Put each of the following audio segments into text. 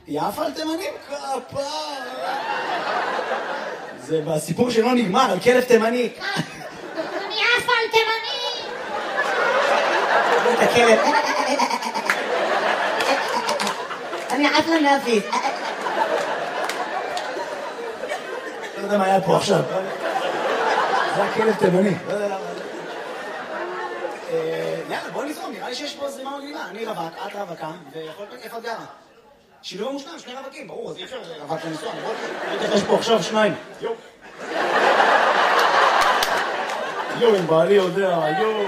יפל תימנים כפה. זה בסיפור שלא נגמר, על כלב תימני. אני יפל תימני. את הכלב. אני יפל נאפית. לא יודע מה היה פה עכשיו. זה הכלב תימני. לא יודע למה. יאללה, בוא נזרום, נראה לי שיש פה זרימה מגניבה. אני רווק, את רווקה, ויכול להיות איפה את גרה. שילוב המושלם, שני רווקים, ברור, אז אי אפשר רווק לנסוע, נכון? יש פה עכשיו שניים. יואו, אם בעלי יודע,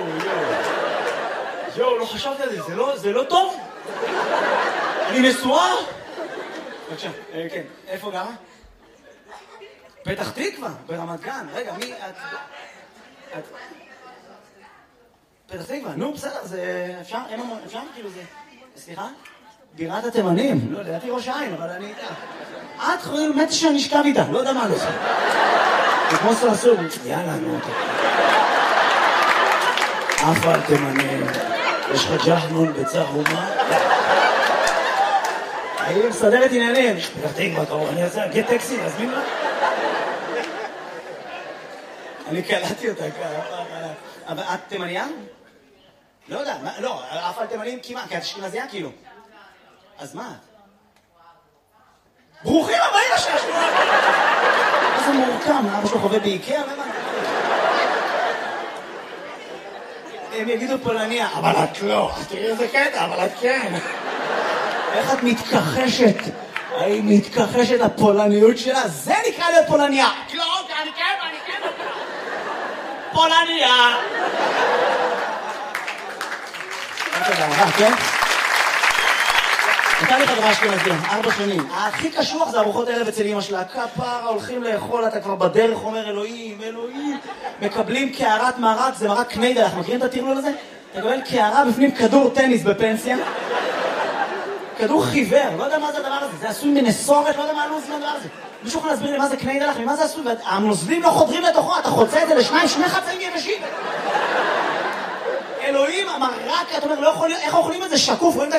יואו, לא חשבתי על זה, זה לא טוב? אני נשואה? בבקשה, כן, איפה גרה? פתח תקווה, ברמת גן, רגע, מי את... פתח תקווה, נו, בסדר, זה אפשר? כאילו זה... סליחה? בירת התימנים, לא, לדעתי ראש העין, אבל אני איתה. את חייל מתי שאני אשכב איתה, לא יודע מה אני עושה. זה כמו סרסור, יאללה, נו, יפל תימנים, יש לך ג'חנון בצהומה? אני מסדרת עניינים. פתח תקווה, קרוב, אני רוצה להגיד טקסי, להזמין לה? אני קלטתי אותה ככה. אבל את תימניה? לא יודע, לא, יפל תימנים כמעט, כי את אשכנזייה כאילו. אז מה? ברוכים הבאים לשעשוע! מה זה מורכם? אבא שלו חווה באיקאה? הם יגידו פולניה, אבל את לא. תראי איזה קטע, אבל את כן. איך את מתכחשת? היא מתכחשת לפולניות שלה? זה נקרא להיות פולניה. לא, אני כן. פולניה. כן? הייתה לי חברה אשכנזים, 4 שנים. הכי קשוח זה ארוחות ערב אצל אמא שלה. כפרה, הולכים לאכול, אתה כבר בדרך אומר אלוהים. מקבלים קערת מרק, זה מרק קניידל, אנחנו מכירים את הטרלול הזה? אתה מקבל קערה בפנים כדור טניס בפנסיה. כדור חיוור, לא יודע מה זה הדבר הזה. זה עשוי מנסורת, לא יודע מה הלוז מהדבר הזה. מישהו יכול להסביר לי מה זה קניידל, ממה זה עשוי? והנוזלים לא חודרים לתוכו, אתה חוצה את זה לשניים, 2 חצאים יבשים. אלוהים, המרק, אתה אומר, לא יכול, איך אוכלים את זה שקוף?